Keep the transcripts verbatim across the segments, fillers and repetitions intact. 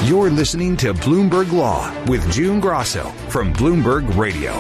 You're listening to Bloomberg Law with June Grosso from Bloomberg Radio.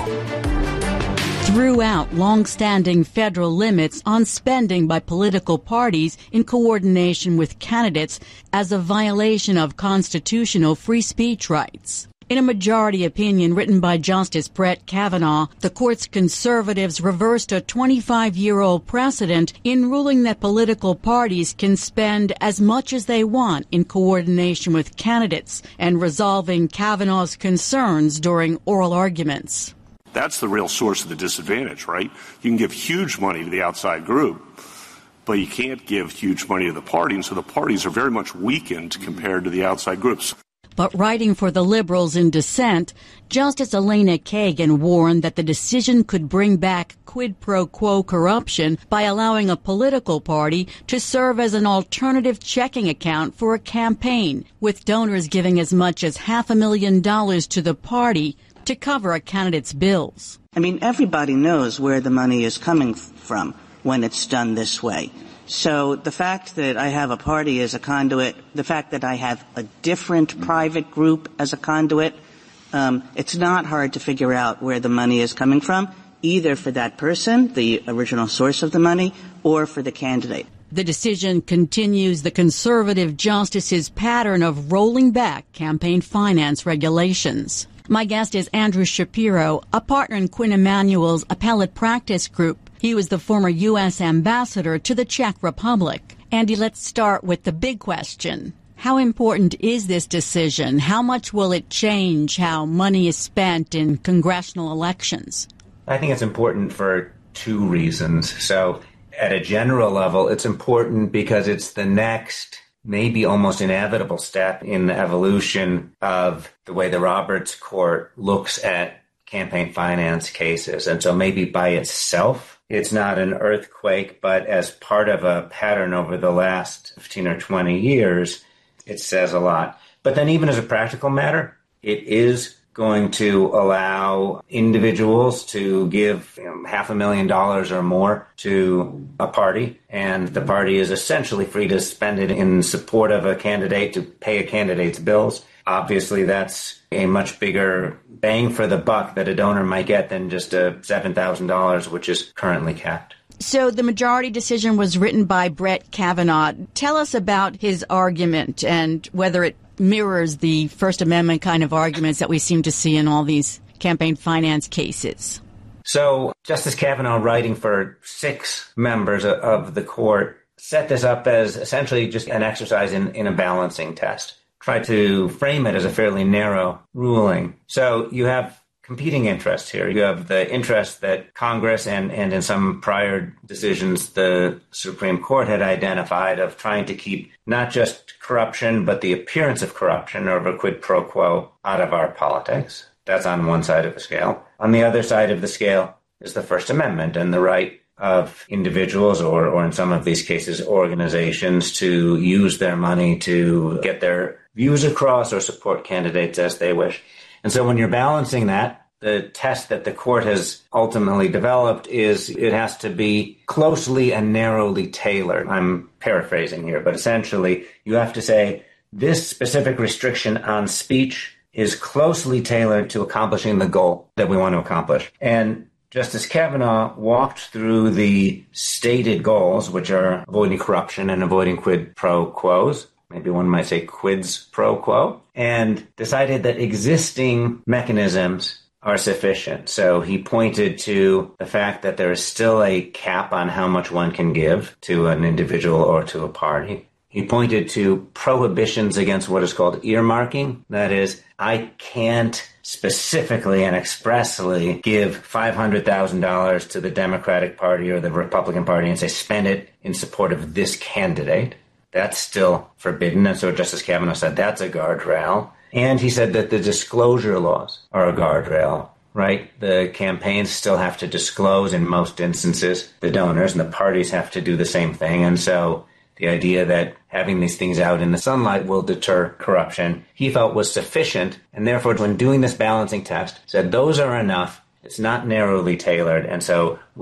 Threw out long-standing federal limits on spending by political parties in coordination with candidates as a violation of constitutional free speech rights. In a majority opinion written by Justice Brett Kavanaugh, the court's conservatives reversed a twenty-five-year-old precedent in ruling that political parties can spend as much as they want in coordination with candidates and resolving Kavanaugh's concerns during oral arguments. That's the real source of the disadvantage, right? You can give huge money to the outside group, but you can't give huge money to the party, and so the parties are very much weakened compared to the outside groups. But writing for the liberals in dissent, Justice Elena Kagan warned that the decision could bring back quid pro quo corruption by allowing a political party to serve as an alternative checking account for a campaign, with donors giving as much as half a million dollars to the party to cover a candidate's bills. I mean, everybody knows where the money is coming from when it's done this way. So the fact that I have a party as a conduit, the fact that I have a different private group as a conduit, um, it's not hard to figure out where the money is coming from, either for that person, the original source of the money, or for the candidate. The decision continues the conservative justice's pattern of rolling back campaign finance regulations. My guest is Andrew Shapiro, a partner in Quinn Emanuel's appellate practice group. He was the former U S ambassador to the Czech Republic. Andy, let's start with the big question. How important is this decision? How much will it change how money is spent in congressional elections? I think it's important for two reasons. So at a general level, it's important because it's the next, maybe almost inevitable step in the evolution of the way the Roberts Court looks at campaign finance cases. And so maybe by itself, it's not an earthquake, but as part of a pattern over the last fifteen or twenty years, it says a lot. But then even as a practical matter, it is going to allow individuals to give you know, half a million dollars or more to a party, and the party is essentially free to spend it in support of a candidate to pay a candidate's bills. Obviously, that's a much bigger bang for the buck that a donor might get than just a seven thousand dollars, which is currently capped. So the majority decision was written by Brett Kavanaugh. Tell us about his argument and whether it mirrors the First Amendment kind of arguments that we seem to see in all these campaign finance cases. So Justice Kavanaugh, writing for six members of the court, set this up as essentially just an exercise in, in a balancing test. Try to frame it as a fairly narrow ruling. So you have competing interests here. You have the interest that Congress and, and in some prior decisions the Supreme Court had identified of trying to keep not just corruption, but the appearance of corruption or of a quid pro quo out of our politics. That's on one side of the scale. On the other side of the scale is the First Amendment and the right of individuals or, or in some of these cases, organizations to use their money to get their views across or support candidates as they wish. And so when you're balancing that, the test that the court has ultimately developed is it has to be closely and narrowly tailored. I'm paraphrasing here, but essentially you have to say this specific restriction on speech is closely tailored to accomplishing the goal that we want to accomplish. And Justice Kavanaugh walked through the stated goals, which are avoiding corruption and avoiding quid pro quos. Maybe one might say quids pro quo, and decided that existing mechanisms are sufficient. So he pointed to the fact that there is still a cap on how much one can give to an individual or to a party. He pointed to prohibitions against what is called earmarking. That is, I can't specifically and expressly give five hundred thousand dollars to the Democratic Party or the Republican Party and say, spend it in support of this candidate. That's still forbidden. And so Justice Kavanaugh said that's a guardrail. And he said that the disclosure laws are a guardrail, right? The campaigns still have to disclose in most instances the donors, and the parties have to do the same thing. And so the idea that having these things out in the sunlight will deter corruption, he felt was sufficient. And therefore, when doing this balancing test, said those are enough. It's not narrowly tailored. And so we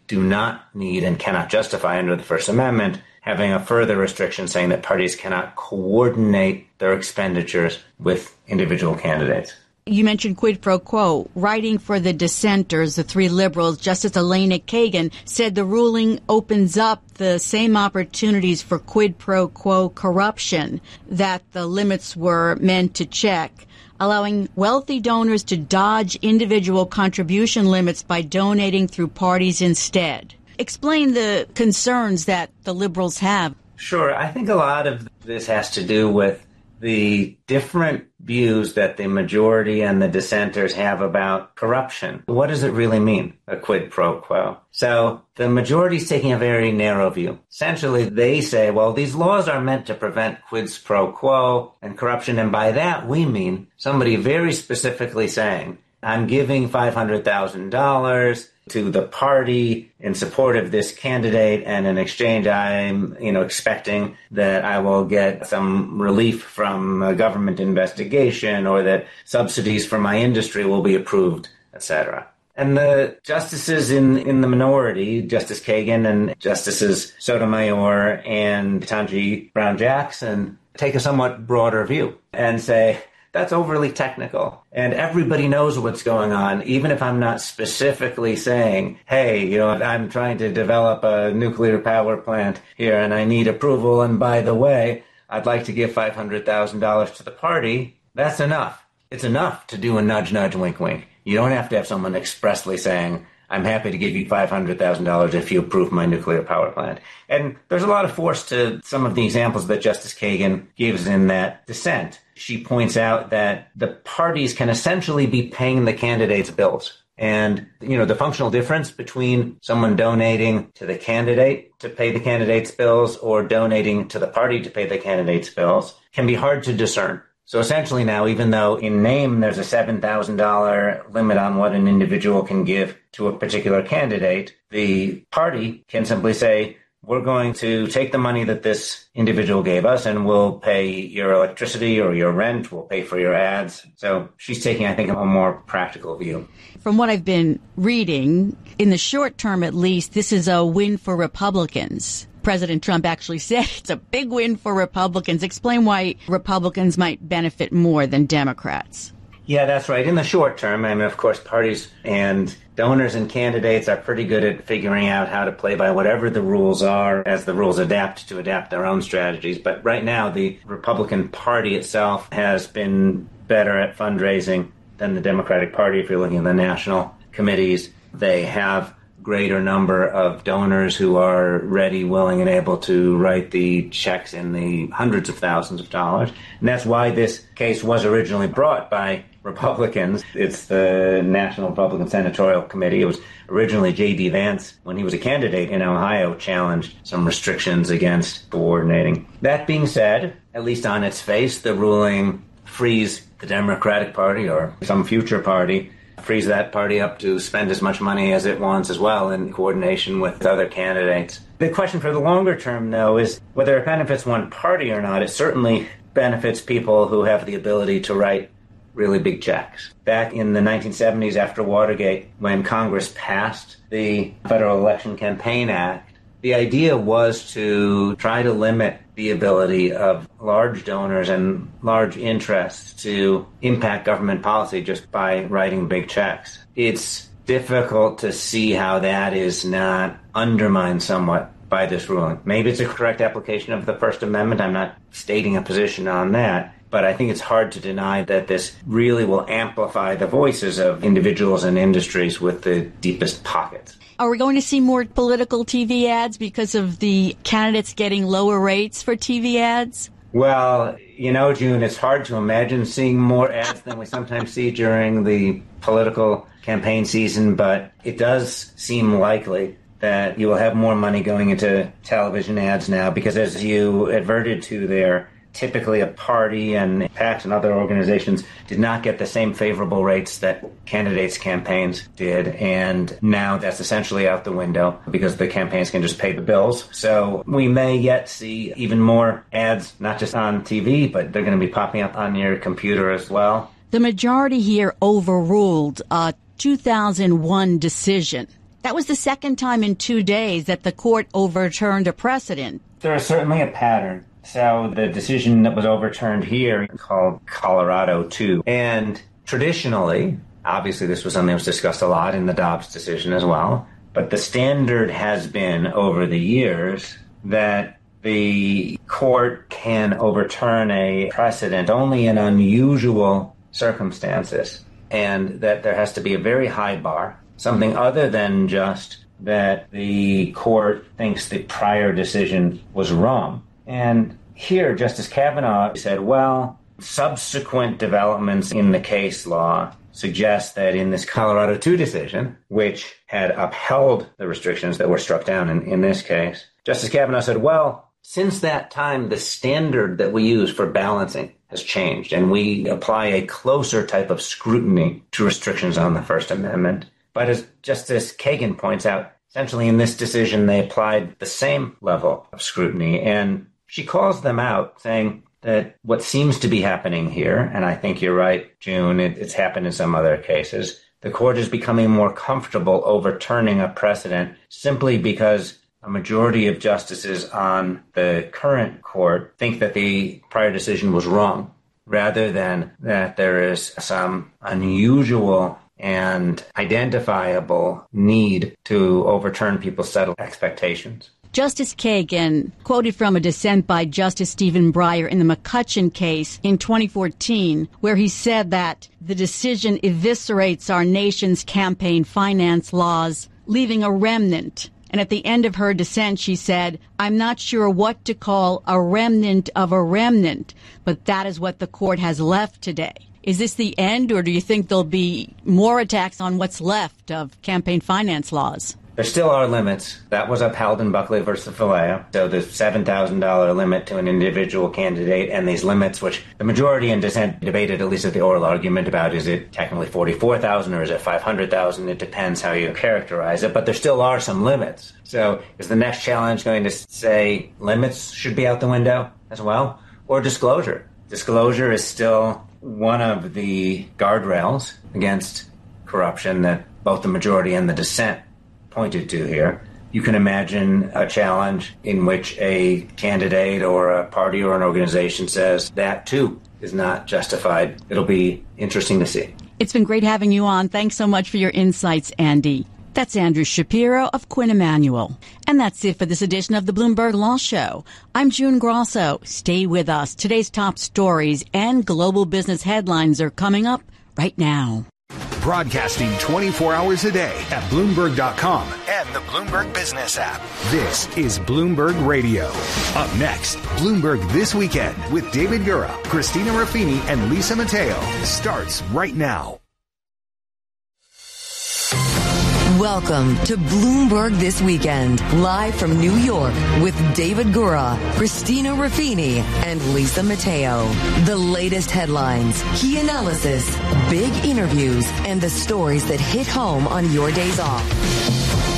do not need and cannot justify under the First Amendment having a further restriction saying that parties cannot coordinate their expenditures with individual candidates. You mentioned quid pro quo. Writing for the dissenters, the three liberals, Justice Elena Kagan said the ruling opens up the same opportunities for quid pro quo corruption that the limits were meant to check, allowing wealthy donors to dodge individual contribution limits by donating through parties instead. Explain the concerns that the liberals have. Sure. I think a lot of this has to do with the different views that the majority and the dissenters have about corruption. What does it really mean, a quid pro quo? So the majority is taking a very narrow view. Essentially, they say, well, these laws are meant to prevent quids pro quo and corruption. And by that, we mean somebody very specifically saying, I'm giving five hundred thousand dollars to the party in support of this candidate, and in exchange, I'm, you know, expecting that I will get some relief from a government investigation, or that subsidies for my industry will be approved, et cetera. And the justices in, in the minority, Justice Kagan and Justices Sotomayor and Ketanji Brown Jackson, take a somewhat broader view and say, that's overly technical, and everybody knows what's going on, even if I'm not specifically saying, hey, you know, I'm trying to develop a nuclear power plant here and I need approval, and by the way, I'd like to give five hundred thousand dollars to the party. That's enough. It's enough to do a nudge, nudge, wink, wink. You don't have to have someone expressly saying, I'm happy to give you five hundred thousand dollars if you approve my nuclear power plant. And there's a lot of force to some of the examples that Justice Kagan gives in that dissent. She points out that the parties can essentially be paying the candidates' bills. And, you know, the functional difference between someone donating to the candidate to pay the candidate's bills or donating to the party to pay the candidate's bills can be hard to discern. So essentially now, even though in name there's a seven thousand dollars limit on what an individual can give to a particular candidate, the party can simply say, we're going to take the money that this individual gave us and we'll pay your electricity or your rent, we'll pay for your ads. So she's taking, I think, a more practical view. From what I've been reading, in the short term at least, this is a win for Republicans. President Trump actually said it's a big win for Republicans. Explain why Republicans might benefit more than Democrats. Yeah, that's right. In the short term, I mean, of course, parties and donors and candidates are pretty good at figuring out how to play by whatever the rules are as the rules adapt to adapt their own strategies. But right now, the Republican Party itself has been better at fundraising than the Democratic Party. If you're looking at the national committees, they have greater number of donors who are ready, willing, and able to write the checks in the hundreds of thousands of dollars. And that's why this case was originally brought by Republicans. It's the National Republican Senatorial Committee. It was originally J D. Vance, when he was a candidate in Ohio, challenged some restrictions against coordinating. That being said, at least on its face, the ruling frees the Democratic Party or some future party frees that party up to spend as much money as it wants as well in coordination with other candidates. The question for the longer term, though, is whether it benefits one party or not. It certainly benefits people who have the ability to write really big checks. Back in the nineteen seventies, after Watergate, when Congress passed the Federal Election Campaign Act, the idea was to try to limit the ability of large donors and large interests to impact government policy just by writing big checks. It's difficult to see how that is not undermined somewhat by this ruling. Maybe it's a correct application of the First Amendment. I'm not stating a position on that. But I think it's hard to deny that this really will amplify the voices of individuals and industries with the deepest pockets. Are we going to see more political T V ads because of the candidates getting lower rates for T V ads? Well, you know, June, it's hard to imagine seeing more ads than we sometimes see during the political campaign season, but it does seem likely that you will have more money going into television ads now because, as you adverted to there, typically a party and PACs and other organizations did not get the same favorable rates that candidates' campaigns did. And now that's essentially out the window because the campaigns can just pay the bills. So we may yet see even more ads, not just on T V, but they're going to be popping up on your computer as well. The majority here overruled a two thousand one decision. That was the second time in two days that the court overturned a precedent. There is certainly a pattern. So the decision that was overturned here called Colorado two. And traditionally, obviously this was something that was discussed a lot in the Dobbs decision as well, but the standard has been over the years that the court can overturn a precedent only in unusual circumstances, and that there has to be a very high bar, something other than just that the court thinks the prior decision was wrong. And here, Justice Kavanaugh said, well, subsequent developments in the case law suggest that in this Colorado two decision, which had upheld the restrictions that were struck down in, in this case, Justice Kavanaugh said, well, since that time, the standard that we use for balancing has changed, and we apply a closer type of scrutiny to restrictions on the First Amendment. But as Justice Kagan points out, essentially in this decision, they applied the same level of scrutiny, and she calls them out, saying that what seems to be happening here, and I think you're right, June, it, it's happened in some other cases, the court is becoming more comfortable overturning a precedent simply because a majority of justices on the current court think that the prior decision was wrong, rather than that there is some unusual and identifiable need to overturn people's settled expectations. Justice Kagan quoted from a dissent by Justice Stephen Breyer in the McCutcheon case in twenty fourteen, where he said that the decision eviscerates our nation's campaign finance laws, leaving a remnant. And at the end of her dissent, she said, I'm not sure what to call a remnant of a remnant, but that is what the court has left today. Is this the end, or do you think there'll be more attacks on what's left of campaign finance laws? There still are limits. That was upheld in Buckley versus Faleo. So the seven thousand dollars limit to an individual candidate, and these limits, which the majority in dissent debated, at least at the oral argument, about is it technically forty-four thousand dollars or is it five hundred thousand dollars? It depends how you characterize it, but there still are some limits. So is the next challenge going to say limits should be out the window as well? Or disclosure? Disclosure is still one of the guardrails against corruption that both the majority and the dissent pointed to here. You can imagine a challenge in which a candidate or a party or an organization says that, too, is not justified. It'll be interesting to see. It's been great having you on. Thanks so much for your insights, Andy. That's Andrew Shapiro of Quinn Emanuel. And that's it for this edition of the Bloomberg Law Show. I'm June Grosso. Stay with us. Today's top stories and global business headlines are coming up right now. Broadcasting twenty-four hours a day at Bloomberg dot com and the Bloomberg Business app. This is Bloomberg Radio. Up next, Bloomberg This Weekend with David Gura, Christina Ruffini, and Lisa Mateo starts right now. Welcome to Bloomberg This Weekend, live from New York with David Gura, Christina Ruffini, and Lisa Mateo. The latest headlines, key analysis, big interviews, and the stories that hit home on your days off.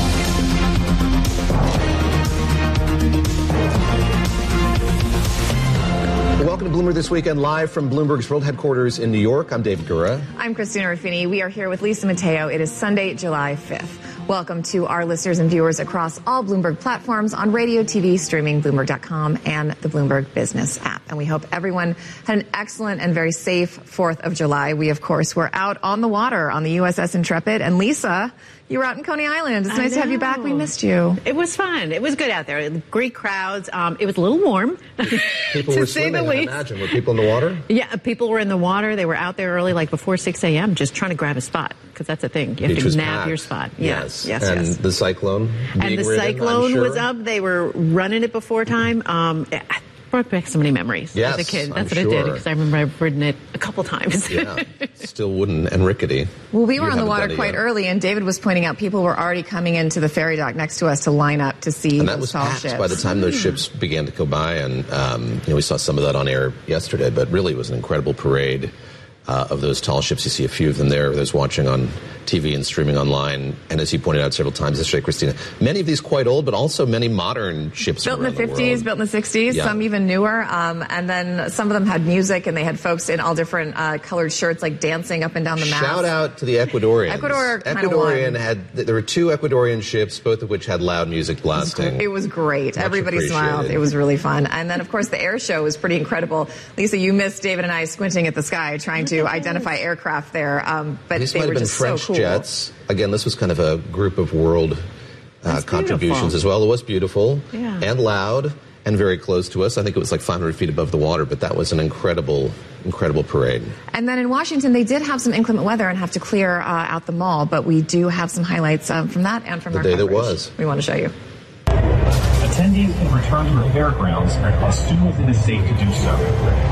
Welcome to Bloomberg This Weekend, live from Bloomberg's world headquarters in New York. I'm David Gura. I'm Christina Ruffini. We are here with Lisa Mateo. It is Sunday, July fifth. Welcome to our listeners and viewers across all Bloomberg platforms on radio, T V, streaming, Bloomberg dot com, and the Bloomberg Business app. And we hope everyone had an excellent and very safe fourth of July. We, of course, were out on the water on the U S S Intrepid. And Lisa, you were out in Coney Island. It's nice to have you back. We missed you. It was fun. It was good out there. Great crowds. Um, it was a little warm. People to were say swimming, the I least. imagine. Were people in the water? Yeah, people were in the water. They were out there early, like before six a.m., just trying to grab a spot, because that's the thing. You have Beach to was nab packed. your spot. Yes. Yes, yes, and yes. the cyclone And being the ridden, cyclone I'm sure. was up. They were running it before time. Um, I brought back so many memories Yes, as a kid. That's I'm what sure. I did, because I remember I've ridden it a couple times. Yeah, still wooden and rickety. Well, we were You on the haven't water done it quite yet. early, and David was pointing out people were already coming into the ferry dock next to us to line up to see And that those was tall packed ships. by the time those ships began to go by. And, um, you know, we saw some of that on air yesterday, but really it was an incredible parade uh, of those tall ships. You see a few of them there. Those watching on T V and streaming online. And as you pointed out several times yesterday, Christina, many of these quite old, but also many modern ships built in the fifties, the built in the sixties, yeah. Some even newer. Um, and then some of them had music, and they had folks in all different uh, colored shirts, like dancing up and down the mast. Shout out to the Ecuadorians. Ecuador Ecuadorian had there were two Ecuadorian ships, both of which had loud music blasting. It was great. Much Everybody smiled. It was really fun. And then, of course, the air show was pretty incredible. Lisa, you missed David and I squinting at the sky, trying to identify aircraft there. Um, but These they might were have been just French so cool. jets. Again, this was kind of a group of world uh, contributions as well. It was beautiful yeah. and loud and very close to us. I think it was like five hundred feet above the water, but that was an incredible, incredible parade. And then in Washington, they did have some inclement weather and have to clear uh, out the mall, but we do have some highlights um, from that and from the our day coverage. that was. We want to show you. Attendees can return to the fairgrounds as soon as it is safe to do so.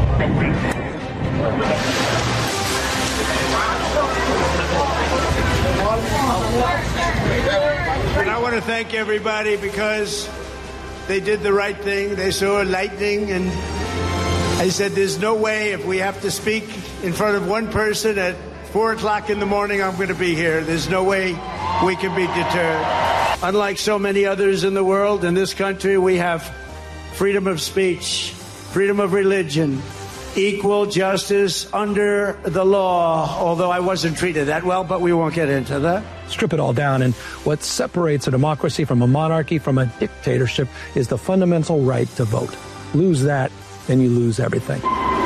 And I want to thank everybody because they did the right thing. They saw lightning, and I said, there's no way if we have to speak in front of one person at four o'clock in the morning, I'm going to be here. There's no way we can be deterred. Unlike so many others in the world, in this country, we have freedom of speech, freedom of religion, equal justice under the law, although I wasn't treated that well, but we won't get into that. Strip it all down, and what separates a democracy from a monarchy, from a dictatorship, is the fundamental right to vote. Lose that, then you lose everything.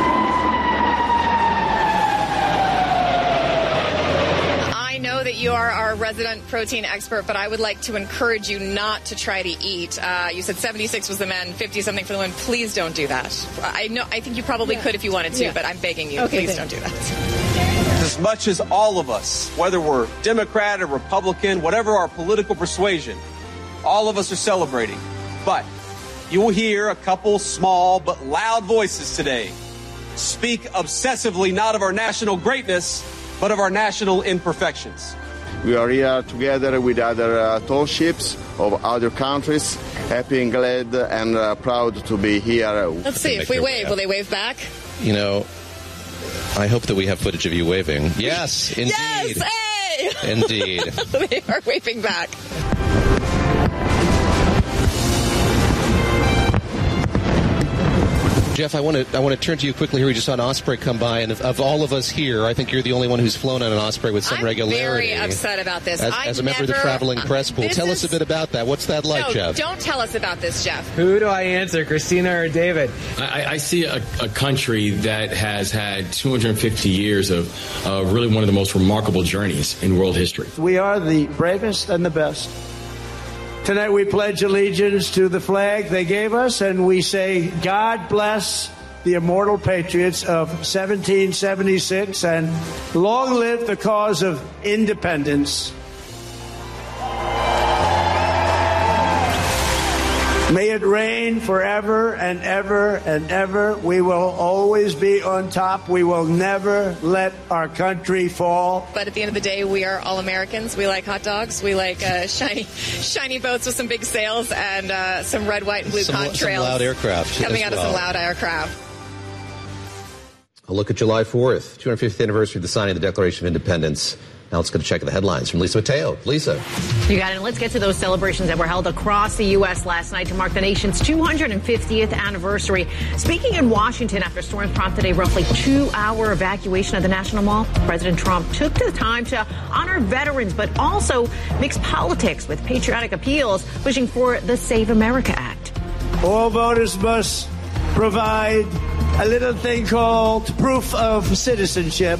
You are our resident protein expert, but I would like to encourage you not to try to eat. Uh, you said seventy-six was the men, fifty-something for the women. Please don't do that. I know. I think you probably yeah. could if you wanted to, yeah. but I'm begging you, okay, please thanks. don't do that. As much as all of us, whether we're Democrat or Republican, whatever our political persuasion, all of us are celebrating. But you will hear a couple small but loud voices today speak obsessively not of our national greatness, but of our national imperfections. We are here together with other uh, tall ships of other countries, happy and glad and uh, proud to be here. Let's see, if we wave, will they wave back? You know, I hope that we have footage of you waving. Yes, indeed. Yes, hey! Indeed. They are waving back. Jeff, I want to I want to turn to you quickly here. We just saw an Osprey come by, and of, of all of us here, I think you're the only one who's flown on an Osprey with some I'm regularity. I'm very upset about this. As, as a member never, of the traveling press pool, tell is, us a bit about that. What's that like, no, Jeff? Don't tell us about this, Jeff. Who do I answer, Christina or David? I, I see a, a country that has had two hundred fifty years of uh, really one of the most remarkable journeys in world history. We are the bravest and the best. Tonight we pledge allegiance to the flag they gave us, and we say, God bless the immortal patriots of seventeen seventy-six, and long live the cause of independence. May it reign forever and ever and ever. We will always be on top. We will never let our country fall. But at the end of the day, we are all Americans. We like hot dogs. We like uh, shiny shiny boats with some big sails and uh, some red, white, and blue some, contrails. Some loud aircraft. Coming out well. of some loud aircraft. A look at July fourth, two hundred fiftieth anniversary of the signing of the Declaration of Independence. Now let's get a check of the headlines from Lisa Mateo. Lisa. You got it. And let's get to those celebrations that were held across the U S last night to mark the nation's two hundred fiftieth anniversary. Speaking in Washington after storms prompted a roughly two-hour evacuation of the National Mall, President Trump took the time to honor veterans, but also mix politics with patriotic appeals, pushing for the Save America Act. All voters must provide a little thing called proof of citizenship.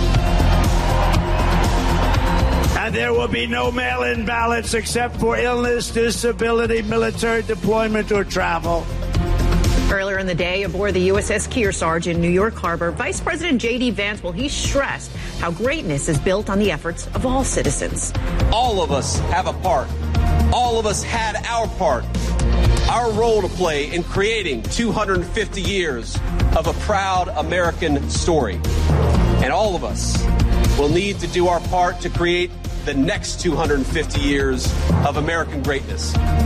And there will be no mail-in ballots except for illness, disability, military deployment, or travel. Earlier in the day, aboard the U S S Kearsarge in New York Harbor, Vice President J D. Vance, well, he stressed how greatness is built on the efforts of all citizens. All of us have a part. All of us had our part, our role to play in creating two hundred fifty years of a proud American story. And all of us will need to do our part to create the next two hundred fifty years of American greatness.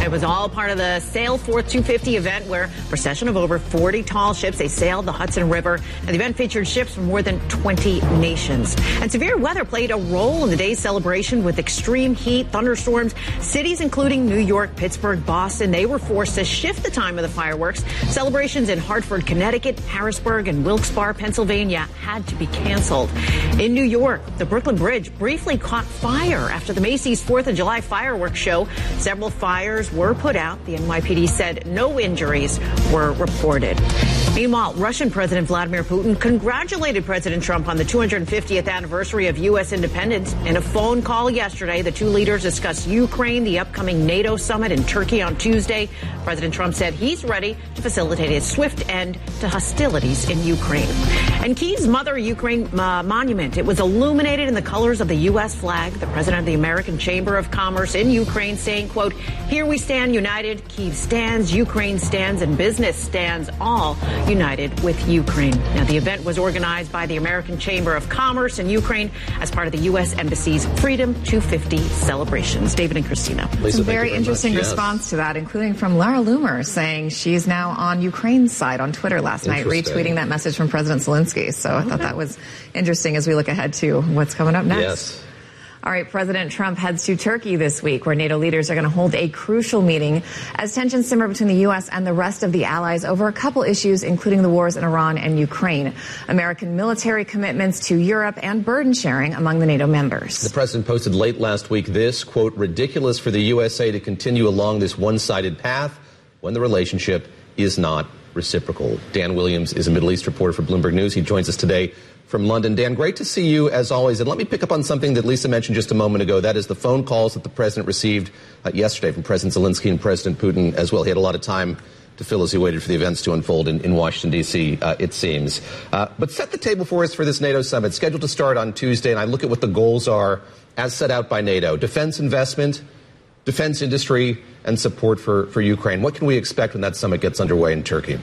It was all part of the Sail Forth two fifty event where a procession of over forty tall ships, they sailed the Hudson River. And the event featured ships from more than twenty nations. And severe weather played a role in the day's celebration with extreme heat, thunderstorms. Cities including New York, Pittsburgh, Boston, they were forced to shift the time of the fireworks. Celebrations in Hartford, Connecticut, Harrisburg, and Wilkes-Barre, Pennsylvania had to be canceled. In New York, the Brooklyn Bridge briefly caught fire after the Macy's fourth of July fireworks show. Several fires were put out. The N Y P D said no injuries were reported. Meanwhile, Russian President Vladimir Putin congratulated President Trump on the two hundred fiftieth anniversary of U S independence. In a phone call yesterday, the two leaders discussed Ukraine, the upcoming NATO summit in Turkey on Tuesday. President Trump said he's ready to facilitate a swift end to hostilities in Ukraine. And Kyiv's Mother Ukraine uh, monument, it was illuminated in the colors of the U S flag. The president of the American Chamber of Commerce in Ukraine saying, quote, "Here we stand united. Kyiv stands, Ukraine stands, and business stands, all united with Ukraine." Now, the event was organized by the American Chamber of Commerce in Ukraine as part of the U S Embassy's Freedom two fifty celebrations. David and Christina. Lisa, Some very, very interesting much. response yes. to that, including from Lara Loomer saying she's now on Ukraine's side on Twitter last night, retweeting that message from President Zelensky. So I okay. thought that was interesting as we look ahead to what's coming up next. Yes. All right, President Trump heads to Turkey this week, where NATO leaders are going to hold a crucial meeting as tensions simmer between the U S and the rest of the allies over a couple issues, including the wars in Iran and Ukraine, American military commitments to Europe, and burden sharing among the NATO members. The president posted late last week this, quote, "Ridiculous for the U S A to continue along this one-sided path when the relationship is not reciprocal." Dan Williams is a Middle East reporter for Bloomberg News. He joins us today from London. Dan, great to see you as always. And let me pick up on something that Lisa mentioned just a moment ago. That is the phone calls that the president received uh, yesterday from President Zelensky and President Putin as well. He had a lot of time to fill as he waited for the events to unfold in, in Washington, D C, uh, it seems. Uh, but set the table for us for this NATO summit, scheduled to start on Tuesday. And I look at what the goals are as set out by NATO. Defense investment, defense industry, and support for, for Ukraine. What can we expect when that summit gets underway in Turkey?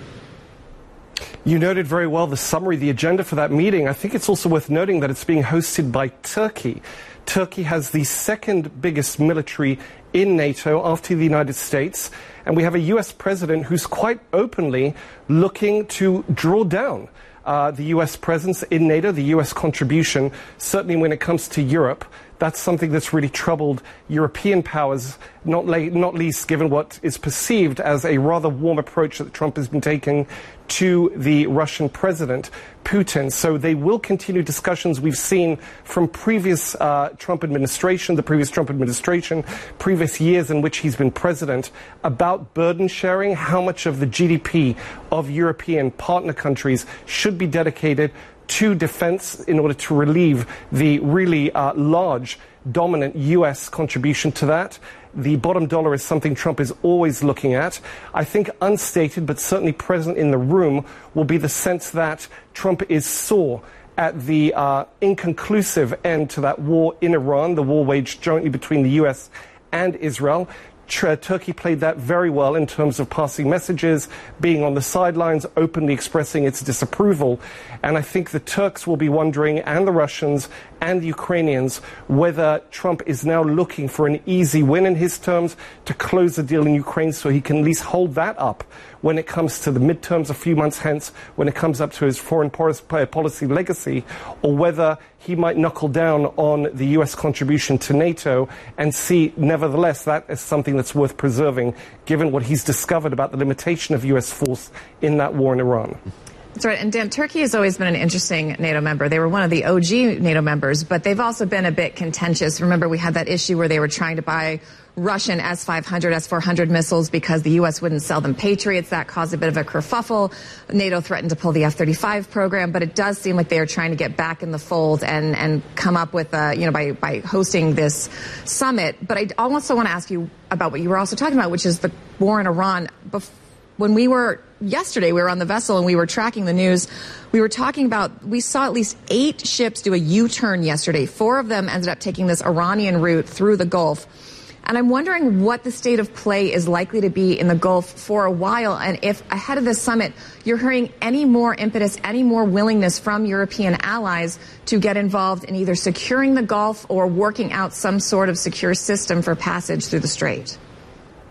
You noted very well the summary, the agenda for that meeting. I think it's also worth noting that it's being hosted by Turkey. Turkey has the second biggest military in NATO after the United States. And we have a U S president who's quite openly looking to draw down uh, the U S presence in NATO, the U S contribution, certainly when it comes to Europe. That's something that's really troubled European powers, not, la- not least given what is perceived as a rather warm approach that Trump has been taking to the Russian president, Putin. So they will continue discussions we've seen from previous uh, Trump administration, the previous Trump administration, previous years in which he's been president, about burden sharing, how much of the G D P of European partner countries should be dedicated to defense in order to relieve the really uh, large, dominant U S contribution to that. The bottom dollar is something Trump is always looking at. I think unstated, but certainly present in the room, will be the sense that Trump is sore at the uh, inconclusive end to that war in Iran, the war waged jointly between the U S and Israel. Turkey played that very well in terms of passing messages, being on the sidelines, openly expressing its disapproval. And I think the Turks will be wondering, and the Russians and the Ukrainians, whether Trump is now looking for an easy win in his terms to close the deal in Ukraine so he can at least hold that up when it comes to the midterms a few months hence, when it comes up to his foreign policy legacy, or whether he might knuckle down on the U S contribution to NATO and see, nevertheless, that as something that's worth preserving, given what he's discovered about the limitation of U S force in that war in Iran. That's right. And Dan, Turkey has always been an interesting NATO member. They were one of the O G NATO members, but they've also been a bit contentious. Remember, we had that issue where they were trying to buy Russian S five hundred, S four hundred missiles because the U S wouldn't sell them Patriots. That caused a bit of a kerfuffle. NATO threatened to pull the F thirty-five program, but it does seem like they are trying to get back in the fold and, and come up with, uh, you know, by, by hosting this summit. But I also want to ask you about what you were also talking about, which is the war in Iran. Bef- when we were yesterday, we were on the vessel and we were tracking the news. We were talking about, we saw at least eight ships do a U-turn yesterday. Four of them ended up taking this Iranian route through the Gulf. And I'm wondering what the state of play is likely to be in the Gulf for a while, and if ahead of this summit you're hearing any more impetus, any more willingness from European allies to get involved in either securing the Gulf or working out some sort of secure system for passage through the strait.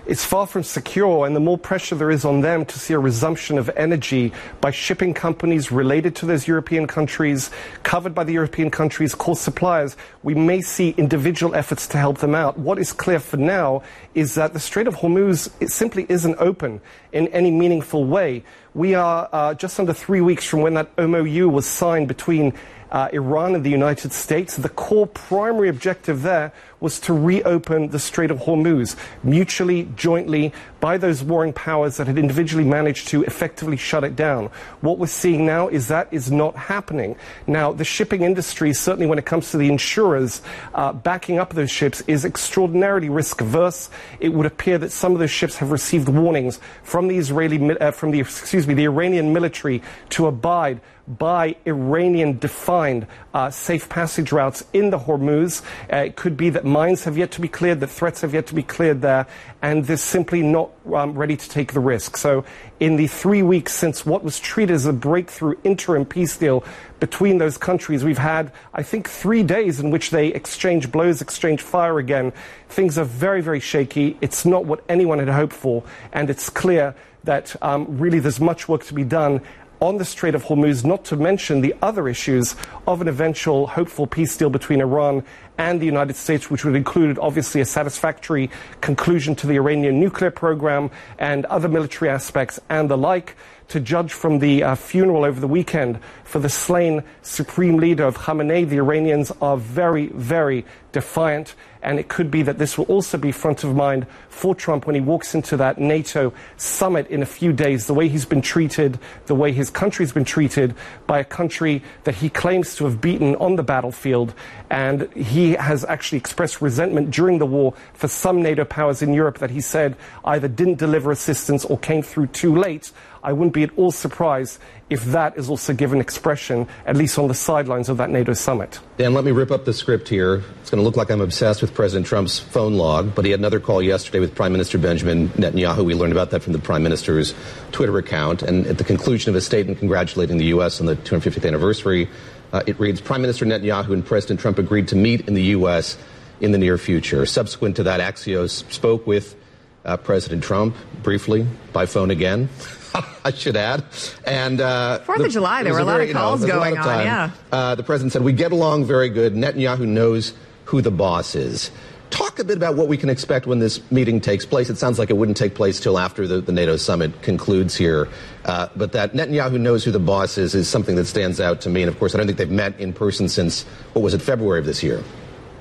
is far from secure, and the more pressure there is on them to see a resumption of energy by shipping companies related to those European countries, covered by the European countries, core suppliers, we may see individual efforts to help them out. What is clear for now is that the Strait of Hormuz, it simply isn't open in any meaningful way. We are uh, just under three weeks from when that M O U was signed between Uh, Iran and the United States. The core primary objective there was to reopen the Strait of Hormuz, mutually, jointly, by those warring powers that had individually managed to effectively shut it down. What we're seeing now is that is not happening. Now, the shipping industry, certainly when it comes to the insurers uh, backing up those ships, is extraordinarily risk-averse. It would appear that some of those ships have received warnings from the Israeli, uh, from the, excuse me, the Iranian military to abide by Iranian-defined uh, safe passage routes in the Hormuz. Uh, it could be that mines have yet to be cleared, that threats have yet to be cleared there, and they're simply not um, ready to take the risk. So in the three weeks since what was treated as a breakthrough interim peace deal between those countries, we've had, I think, three days in which they exchange blows, exchange fire again. Things are very, very shaky. It's not what anyone had hoped for, and it's clear that um, really there's much work to be done on the Strait of Hormuz, not to mention the other issues of an eventual hopeful peace deal between Iran and the United States, which would include, obviously, a satisfactory conclusion to the Iranian nuclear program and other military aspects and the like. To judge from the uh, funeral over the weekend for the slain supreme leader of Khamenei, the Iranians are very, very defiant, and it could be that this will also be front of mind for Trump when he walks into that NATO summit in a few days. The way he's been treated, the way his country's been treated by a country that he claims to have beaten on the battlefield, and he has actually expressed resentment during the war for some NATO powers in Europe that he said either didn't deliver assistance or came through too late. I wouldn't be at all surprised if that is also given expression, at least on the sidelines of that NATO summit. Dan, let me rip up the script here. It's going to look like I'm obsessed with President Trump's phone log, but he had another call yesterday with Prime Minister Benjamin Netanyahu. We learned about that from the Prime Minister's Twitter account. And at the conclusion of a statement congratulating the U S on the two hundred fiftieth anniversary, uh, it reads, Prime Minister Netanyahu and President Trump agreed to meet in the U S in the near future. Subsequent to that, Axios spoke with uh, President Trump briefly by phone again. I should add. And uh, Fourth of July, there were a lot very, of calls you know, going of on, yeah. Uh, the president said, we get along very good. Netanyahu knows who the boss is. Talk a bit about what we can expect when this meeting takes place. It sounds like it wouldn't take place till after the, the NATO summit concludes here. Uh, but that Netanyahu knows who the boss is is something that stands out to me. And, of course, I don't think they've met in person since, what was it, February of this year?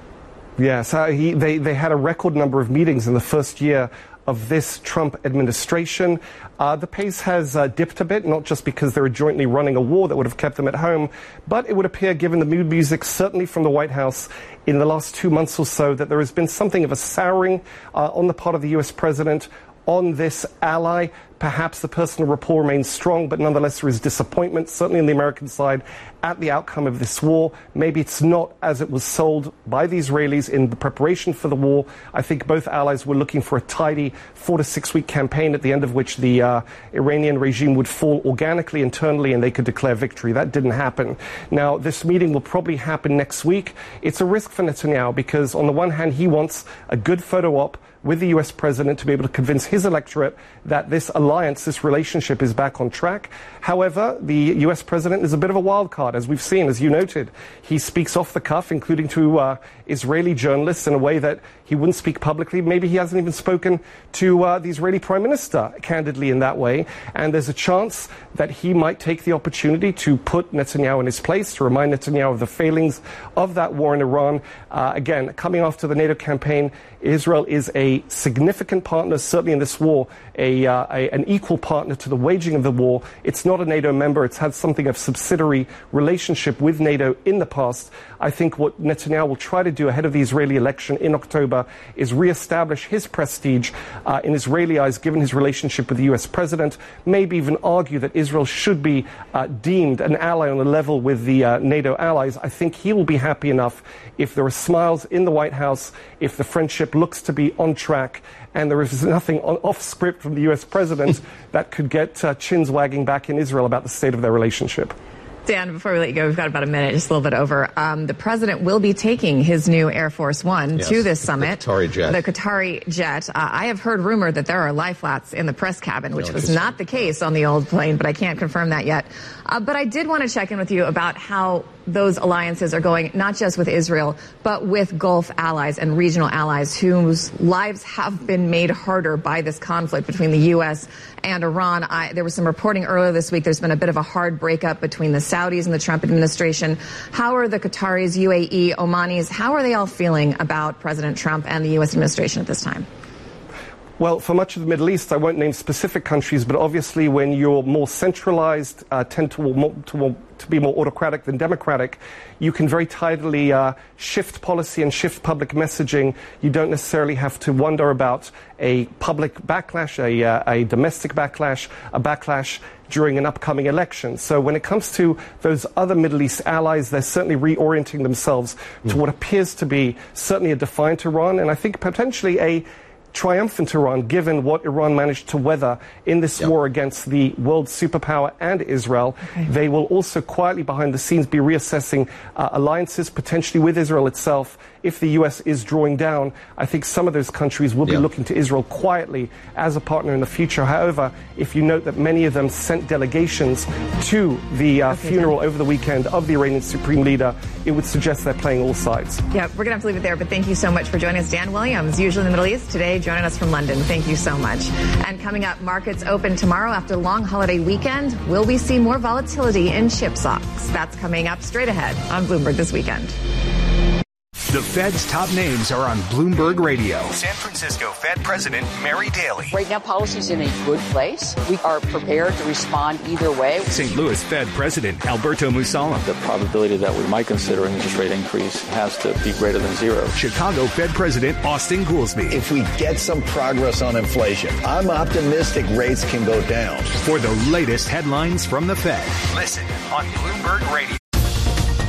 Yes, uh, he, they, they had a record number of meetings in the first year of this Trump administration. Uh, the pace has uh, dipped a bit, not just because they were jointly running a war that would have kept them at home, but it would appear, given the mood music, certainly from the White House in the last two months or so, that there has been something of a souring uh, on the part of the U S president on this ally. Perhaps the personal rapport remains strong, but nonetheless there is disappointment, certainly on the American side, at the outcome of this war. Maybe it's not as it was sold by the Israelis in the preparation for the war. I think both allies were looking for a tidy four to six week campaign at the end of which the uh, Iranian regime would fall organically internally and they could declare victory. That didn't happen. Now, this meeting will probably happen next week. It's a risk for Netanyahu because on the one hand, he wants a good photo op with the U S president to be able to convince his electorate that this alliance, this relationship is back on track. However, the U S president is a bit of a wild card, as we've seen, as you noted. He speaks off the cuff, including to uh, Israeli journalists in a way that he wouldn't speak publicly. Maybe he hasn't even spoken to uh, the Israeli prime minister candidly in that way. And there's a chance that he might take the opportunity to put Netanyahu in his place, to remind Netanyahu of the failings of that war in Iran. Uh, again, coming after the NATO campaign, Israel is a significant partner, certainly in this war, a, uh, a, an equal partner to the waging of the war. It's not a NATO member. It's had something of subsidiary relationship with NATO in the past. I think what Netanyahu will try to do ahead of the Israeli election in October is reestablish his prestige uh, in Israeli eyes, given his relationship with the U S president, maybe even argue that Israel should be uh, deemed an ally on a level with the uh, NATO allies. I think he will be happy enough if there are smiles in the White House, if the friendship looks to be on track, and there is nothing on, off script from the U S president that could get uh, chins wagging back in Israel about the state of their relationship. Dan, before we let you go, we've got about a minute, just a little bit over. Um, the president will be taking his new Air Force One Yes, to this summit. The Qatari jet. The Qatari jet. Uh, I have heard rumor that there are lie flats in the press cabin, which No, was just- not the case on the old plane, but I can't confirm that yet. Uh, but I did want to check in with you about how those alliances are going, not just with Israel, but with Gulf allies and regional allies whose lives have been made harder by this conflict between the U S and Iran. I, there was some reporting earlier this week. There's been a bit of a hard breakup between the Saudis and the Trump administration. How are the Qataris, U A E, Omanis, how are they all feeling about President Trump and the U S administration at this time? Well, for much of the Middle East, I won't name specific countries, but obviously when you're more centralized, uh, tend to, more, to, more, to be more autocratic than democratic, you can very tidily uh, shift policy and shift public messaging. You don't necessarily have to wonder about a public backlash, a, uh, a domestic backlash, a backlash during an upcoming election. So when it comes to those other Middle East allies, they're certainly reorienting themselves mm. to what appears to be certainly a defiant Iran, and I think potentially a triumphant Iran, given what Iran managed to weather in this yep. war against the world superpower and Israel. Okay. They will also quietly behind the scenes be reassessing uh, alliances, potentially with Israel itself. If the U S is drawing down, I think some of those countries will be yep. looking to Israel quietly as a partner in the future. However, if you note that many of them sent delegations to the uh, okay, funeral Dan. over the weekend of the Iranian Supreme Leader, it would suggest they're playing all sides. Yeah, we're going to have to leave it there, but thank you so much for joining us. Dan Williams, usually in the Middle East, today joining us from London. Thank you so much. And coming up, markets open tomorrow after a long holiday weekend. Will we see more volatility in chip stocks? That's coming up straight ahead on Bloomberg This Weekend. The Fed's top names are on Bloomberg Radio. San Francisco Fed President Mary Daly. Right now, policy's in a good place. We are prepared to respond either way. Saint Louis Fed President Alberto Mussolem. The probability that we might consider an interest rate increase has to be greater than zero. Chicago Fed President Austin Goolsbee. If we get some progress on inflation, I'm optimistic rates can go down. For the latest headlines from the Fed, listen on Bloomberg Radio.